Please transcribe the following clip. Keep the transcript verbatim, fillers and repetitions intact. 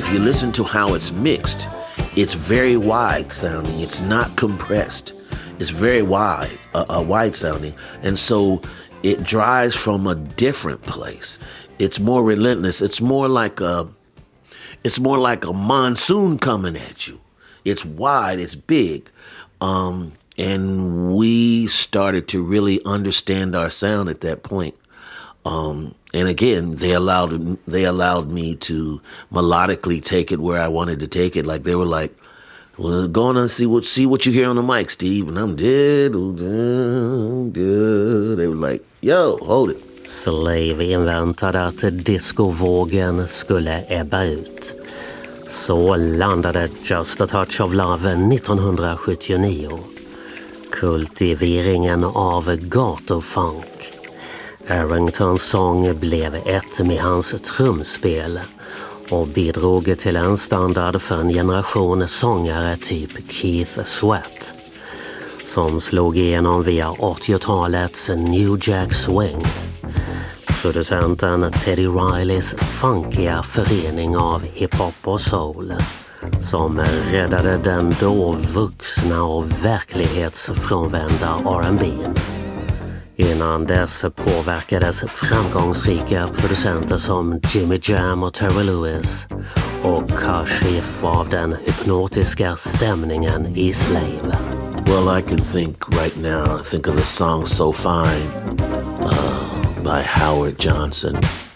if you listen to how it's mixed, it's very wide sounding. It's not compressed. It's very wide, uh, uh, wide sounding. And so it drives from a different place. It's more relentless. It's more like a, it's more like a monsoon coming at you. It's wide, it's big. Um, and we started to really understand our sound at that point. Um, and again, they allowed they allowed me to melodically take it where I wanted to take it. Like they were like, "Well, go on and see what see what you hear on the mic, Steve." And I'm dead, dead, dead. They were like, "Yo, hold it." Slave inväntade att discovågen skulle ebba ut. Så landade Just a Touch of Love nittonhundrasjuttionio. Kultiveringen av gatufunk. Arringtons sång blev ett med hans trumspel och bidrog till en standard för en generation sångare typ Keith Sweat, som slog igenom via åttiotalets New Jack Swing. Producenten Teddy Rileys funkiga förening av hiphop och soul, som räddade den då vuxna och verklighetsfrånvända R and B:n. Innan dess påverkades framgångsrika producenter som Jimmy Jam och Terry Lewis och Kashif av den hypnotiska stämningen i Slave. Well, I can think right now, I think of the song So Fine uh, by Howard Johnson.